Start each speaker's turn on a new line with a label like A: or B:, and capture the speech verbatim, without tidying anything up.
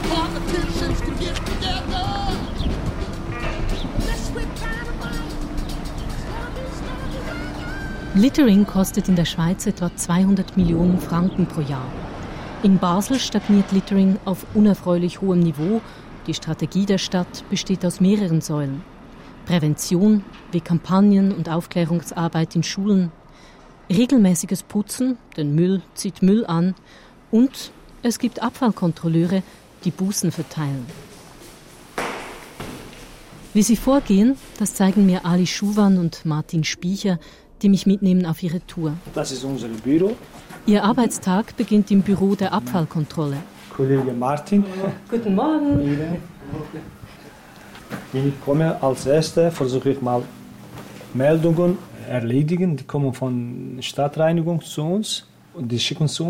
A: politicians can get together. Let's quit dynamite.
B: Littering kostet in der Schweiz etwa zweihundert Millionen Franken pro Jahr. In Basel stagniert Littering auf unerfreulich hohem Niveau. Die Strategie der Stadt besteht aus mehreren Säulen. Prävention, wie Kampagnen und Aufklärungsarbeit in Schulen, regelmäßiges Putzen, denn Müll zieht Müll an, und es gibt Abfallkontrolleure, die Bußen verteilen. Wie sie vorgehen, das zeigen mir Ali Schuwan und Martin Spiecher, die mich mitnehmen auf ihre Tour.
C: Das ist unser Büro.
B: Ihr Arbeitstag beginnt im Büro der Abfallkontrolle.
C: Kollege Martin.
B: Guten Morgen.
C: Wenn ich komme als Erster, versuche ich mal Meldungen erledigen. Die kommen von Stadtreinigung zu uns und die schicken zu